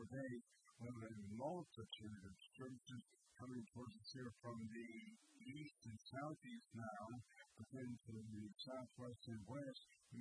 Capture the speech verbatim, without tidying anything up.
four days, we have a multitude of services coming towards us here from the east and southeast now, but then to the southwest and west.